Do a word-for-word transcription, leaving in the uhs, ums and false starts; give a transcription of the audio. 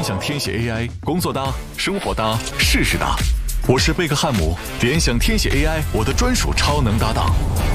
联想天写 A I， 工作搭，生活搭，事事搭。我是贝克汉姆，联想天写 A I， 我的专属超能搭档。